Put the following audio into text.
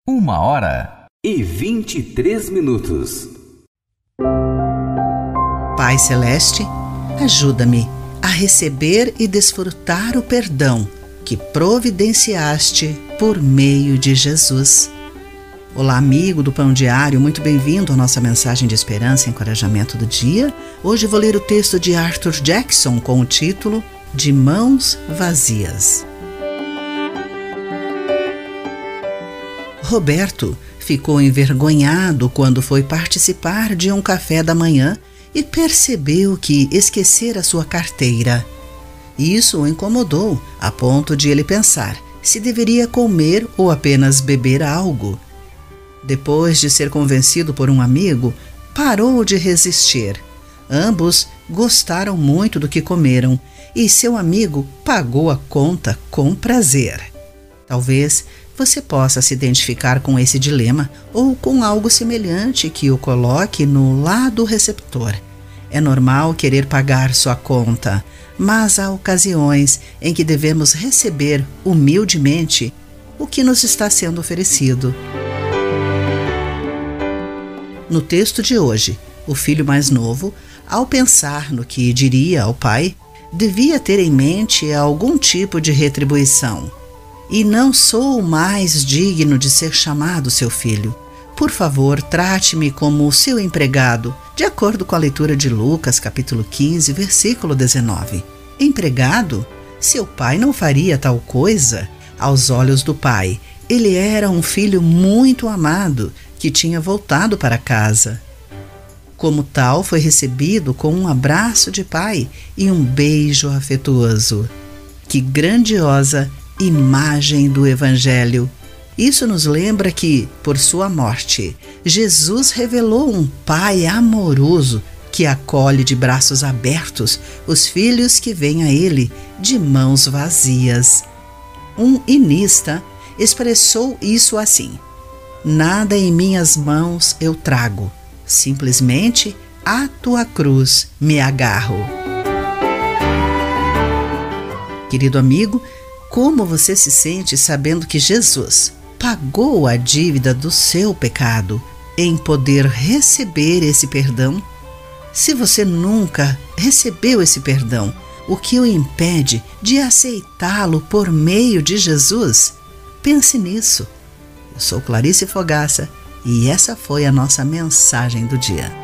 1h23. Pai Celeste, ajuda-me a receber e desfrutar o perdão que providenciaste por meio de Jesus. Olá, amigo do Pão Diário, muito bem-vindo à nossa mensagem de esperança e encorajamento do dia. Hoje vou ler o texto de Arthur Jackson com o título De Mãos Vazias. Roberto ficou envergonhado quando foi participar de um café da manhã e percebeu que esquecera sua carteira. Isso o incomodou a ponto de ele pensar se deveria comer ou apenas beber algo. Depois de ser convencido por um amigo, parou de resistir. Ambos gostaram muito do que comeram e seu amigo pagou a conta com prazer. Talvez você possa se identificar com esse dilema ou com algo semelhante que o coloque no lado receptor. É normal querer pagar sua conta, mas há ocasiões em que devemos receber humildemente o que nos está sendo oferecido. No texto de hoje, o filho mais novo, ao pensar no que diria ao pai, devia ter em mente algum tipo de retribuição. E não sou mais digno de ser chamado seu filho. Por favor, trate-me como seu empregado, de acordo com a leitura de Lucas, capítulo 15, versículo 19. Empregado? Seu pai não faria tal coisa? Aos olhos do pai, ele era um filho muito amado, que tinha voltado para casa. Como tal, foi recebido com um abraço de pai e um beijo afetuoso. Que grandiosa imagem do Evangelho! Isso nos lembra que, por sua morte, Jesus revelou um Pai amoroso que acolhe de braços abertos os filhos que vêm a Ele de mãos vazias. Um hinista expressou isso assim: nada em minhas mãos eu trago, simplesmente à tua cruz me agarro. Querido amigo, como você se sente sabendo que Jesus pagou a dívida do seu pecado em poder receber esse perdão? Se você nunca recebeu esse perdão, o que o impede de aceitá-lo por meio de Jesus? Pense nisso. Eu sou Clarice Fogaça e essa foi a nossa mensagem do dia.